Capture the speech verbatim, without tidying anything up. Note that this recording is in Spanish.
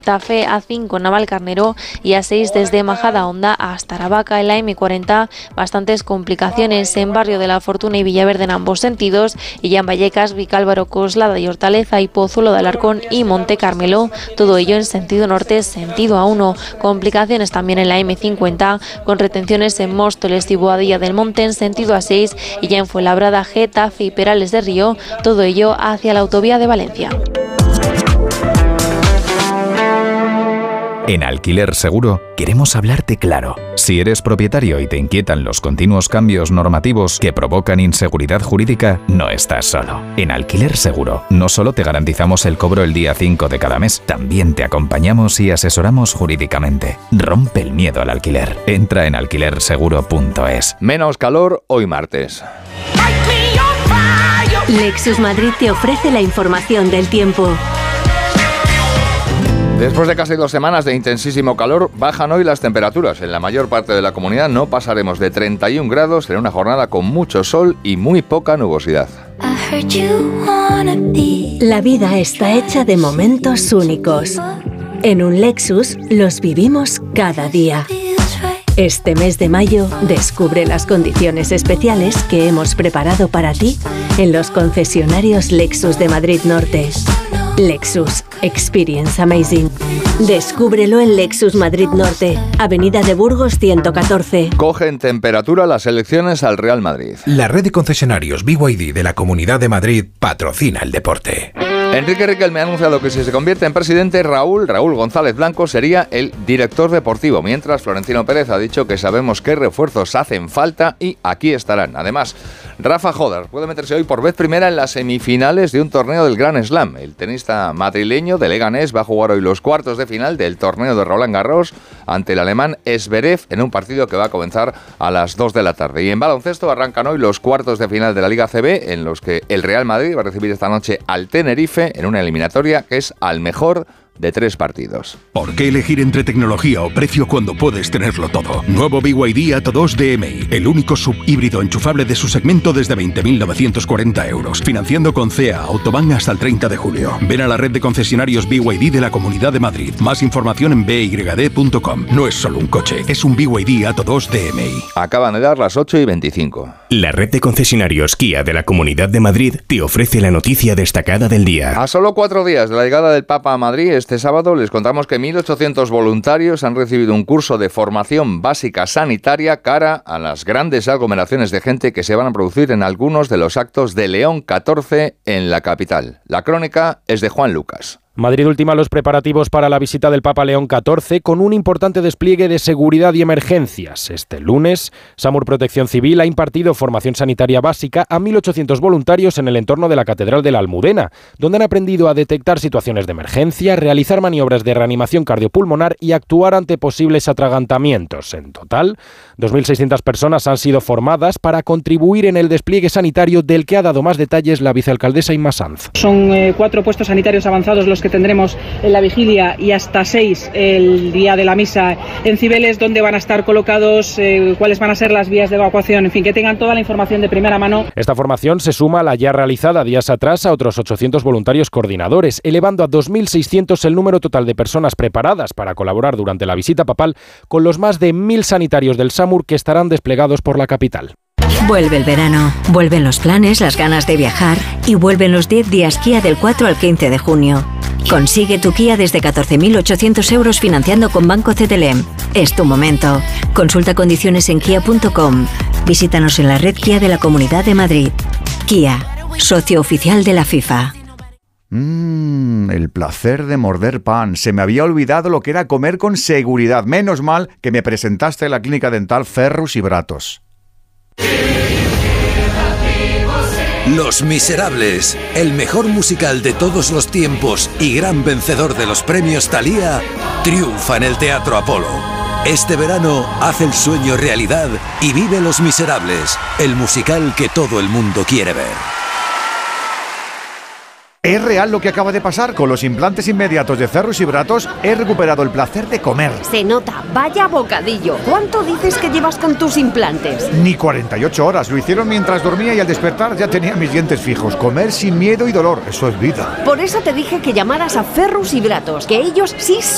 Tafe A cinco Navalcarnero y A seis desde Majadahonda hasta Aravaca en la eme cuarenta, bastantes complicaciones en Barrio de la Fortuna y Villaverde en ambos sentidos, y ya en Vallecas, Vicálvaro, Coslada y Hortaleza y Pozuelo de Alarcón y Monte Carmelo, todo ello en sentido norte, sentido A uno. Complicaciones también en la eme cincuenta, con retenciones en Móstoles y Boadilla del Monte en sentido A seis, y ya en Fuenlabrada, Getafe y Perales de Río, todo ello hacia la autovía de Valencia. En Alquiler Seguro queremos hablarte claro. Si eres propietario y te inquietan los continuos cambios normativos que provocan inseguridad jurídica, no estás solo. En Alquiler Seguro no solo te garantizamos el cobro el día cinco de cada mes, también te acompañamos y asesoramos jurídicamente. Rompe el miedo al alquiler. Entra en alquiler seguro punto es. Menos calor hoy martes. Lexus Madrid te ofrece la información del tiempo. Después de casi dos semanas de intensísimo calor, bajan hoy las temperaturas. En la mayor parte de la comunidad no pasaremos de treinta y un grados en una jornada con mucho sol y muy poca nubosidad. La vida está hecha de momentos únicos. En un Lexus los vivimos cada día. Este mes de mayo, descubre las condiciones especiales que hemos preparado para ti en los concesionarios Lexus de Madrid Norte. Lexus. Experience Amazing. Descúbrelo en Lexus Madrid Norte, Avenida de Burgos ciento catorce. Cogen temperatura las elecciones al Real Madrid. La red de concesionarios B Y D de la Comunidad de Madrid patrocina el deporte. Enrique Riquelme ha anunciado que si se convierte en presidente, Raúl, Raúl González Blanco sería el director deportivo, mientras Florentino Pérez ha dicho que sabemos qué refuerzos hacen falta y aquí estarán. Además, Rafa Jodar puede meterse hoy por vez primera en las semifinales de un torneo del Grand Slam. El tenista madrileño de Leganés va a jugar hoy los cuartos de final del torneo de Roland Garros ante el alemán Zverev en un partido que va a comenzar a las dos de la tarde. Y en baloncesto arrancan hoy los cuartos de final de la Liga C B, en los que el Real Madrid va a recibir esta noche al Tenerife en una eliminatoria que es al mejor de tres partidos. ¿Por qué elegir entre tecnología o precio cuando puedes tenerlo todo? Nuevo B Y D Atto dos D M I, el único subhíbrido enchufable de su segmento desde veinte mil novecientos cuarenta euros. Financiando con C E A Autobahn hasta el treinta de julio. Ven a la red de concesionarios B Y D de la Comunidad de Madrid. Más información en b y d punto com. No es solo un coche, es un B Y D Atto dos D M I. Acaban de dar las ocho y veinticinco. La red de concesionarios Kia de la Comunidad de Madrid te ofrece la noticia destacada del día. A solo cuatro días de la llegada del Papa a Madrid, este sábado les contamos que mil ochocientos voluntarios han recibido un curso de formación básica sanitaria cara a las grandes aglomeraciones de gente que se van a producir en algunos de los actos de León catorce en la capital. La crónica es de Juan Lucas. Madrid ultima los preparativos para la visita del Papa León catorce con un importante despliegue de seguridad y emergencias. Este lunes, SAMUR Protección Civil ha impartido formación sanitaria básica a mil ochocientos voluntarios en el entorno de la Catedral de la Almudena, donde han aprendido a detectar situaciones de emergencia, realizar maniobras de reanimación cardiopulmonar y actuar ante posibles atragantamientos. En total, dos mil seiscientas personas han sido formadas para contribuir en el despliegue sanitario del que ha dado más detalles la vicealcaldesa Inma Sanz. Son eh, cuatro puestos sanitarios avanzados los que tendremos en la vigilia y hasta seis el día de la misa en Cibeles, donde van a estar colocados, eh, cuáles van a ser las vías de evacuación, en fin, que tengan toda la información de primera mano. Esta formación se suma a la ya realizada días atrás a otros ochocientos voluntarios coordinadores, elevando a dos mil seiscientos el número total de personas preparadas para colaborar durante la visita papal con los más de mil sanitarios del SAMUR que estarán desplegados por la capital. Vuelve el verano, vuelven los planes, las ganas de viajar y vuelven los diez días Kia del cuatro al quince de junio. Consigue tu Kia desde catorce mil ochocientos euros financiando con Banco C T L M. Es tu momento. Consulta condiciones en kia punto com. Visítanos en la red Kia de la Comunidad de Madrid. Kia, socio oficial de la FIFA. Mmm, el placer de morder pan. Se me había olvidado lo que era comer con seguridad. Menos mal que me presentaste en la clínica dental Ferrus y Bratos. Los Miserables, el mejor musical de todos los tiempos y gran vencedor de los premios Thalía, triunfa en el Teatro Apolo. Este verano haz el sueño realidad y vive Los Miserables, el musical que todo el mundo quiere ver. Es real lo que acaba de pasar. Con los implantes inmediatos de Ferrus y Bratos he recuperado el placer de comer. Se nota, vaya bocadillo. ¿Cuánto dices que llevas con tus implantes? Ni cuarenta y ocho horas. Lo hicieron mientras dormía y al despertar ya tenía mis dientes fijos. Comer sin miedo y dolor, eso es vida. Por eso te dije que llamaras a Ferrus y Bratos, que ellos sí son